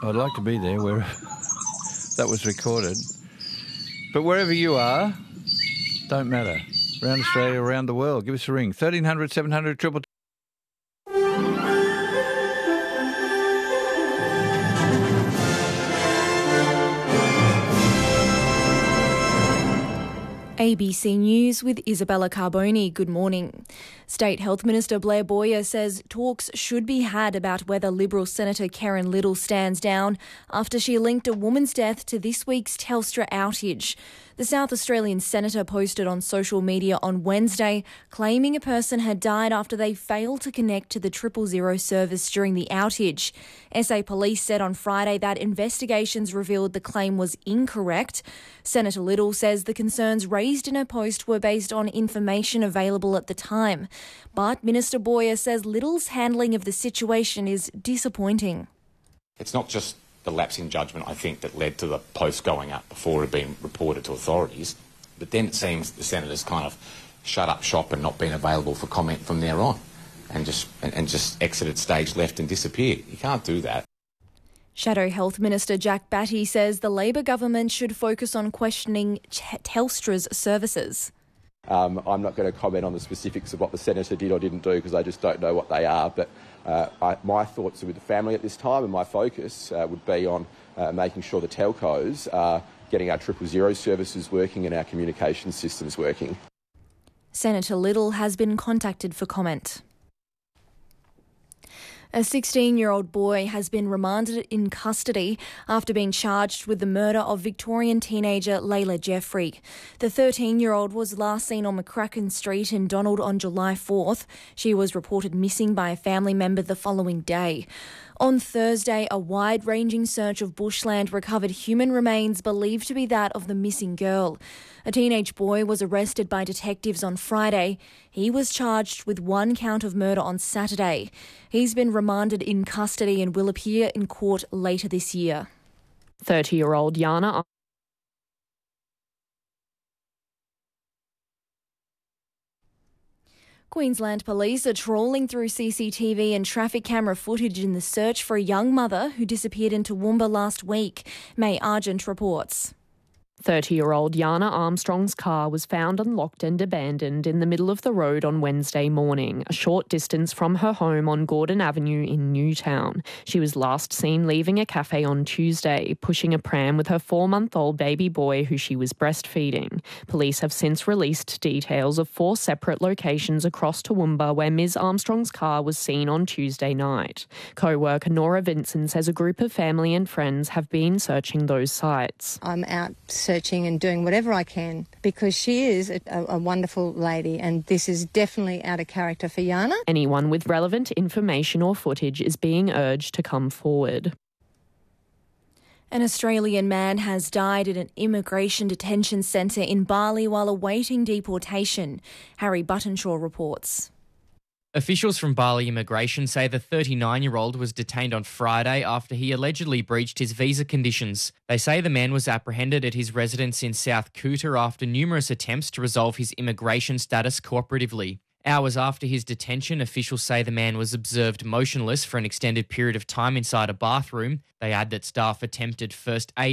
I'd like to be there where that was recorded. But wherever you are, don't matter. Around Australia, around the world, give us a ring. 1300 700 222. ABC News with Isabella Carboni. Good morning. State Health Minister Blair Boyer says talks should be had about whether Liberal Senator Karen Little stands down after she linked a woman's death to this week's Telstra outage. The South Australian senator posted on social media on Wednesday claiming a person had died after they failed to connect to the 000 service during the outage. SA Police said on Friday that investigations revealed the claim was incorrect. Senator Little says the concerns raised in her post were based on information available at the time. But Minister Boyer says Little's handling of the situation is disappointing. It's not just the lapse in judgment, I think, that led to the post going up before it had been reported to authorities. But then it seems the senator's kind of shut up shop and not been available for comment from there on and just exited stage left and disappeared. You can't do that. Shadow Health Minister Jack Batty says the Labor government should focus on questioning Telstra's services. I'm not going to comment on the specifics of what the senator did or didn't do because I just don't know what they are. But my thoughts are with the family at this time, and my focus would be on making sure the telcos are getting our 000 services working and our communication systems working. Senator Little has been contacted for comment. A 16-year-old boy has been remanded in custody after being charged with the murder of Victorian teenager Layla Jeffrey. The 13-year-old was last seen on McCracken Street in Donald on July 4th. She was reported missing by a family member the following day. On Thursday, a wide-ranging search of bushland recovered human remains believed to be that of the missing girl. A teenage boy was arrested by detectives on Friday. He was charged with one count of murder on Saturday. He's been remanded in custody and will appear in court later this year. 30-year-old Yana Queensland Police are trawling through CCTV and traffic camera footage in the search for a young mother who disappeared in Toowoomba last week. May Argent reports. 30-year-old Yana Armstrong's car was found unlocked and abandoned in the middle of the road on Wednesday morning, a short distance from her home on Gordon Avenue in Newtown. She was last seen leaving a cafe on Tuesday, pushing a pram with her 4-month-old baby boy who she was breastfeeding. Police have since released details of 4 separate locations across Toowoomba where Ms Armstrong's car was seen on Tuesday night. Co-worker Nora Vinson says a group of family and friends have been searching those sites. I'm out searching and doing whatever I can because she is a wonderful lady, and this is definitely out of character for Yana. Anyone with relevant information or footage is being urged to come forward. An Australian man has died at an immigration detention centre in Bali while awaiting deportation. Harry Buttonshaw reports. Officials from Bali Immigration say the 39-year-old was detained on Friday after he allegedly breached his visa conditions. They say the man was apprehended at his residence in South Kuta after numerous attempts to resolve his immigration status cooperatively. Hours after his detention, officials say the man was observed motionless for an extended period of time inside a bathroom. They add that staff attempted first aid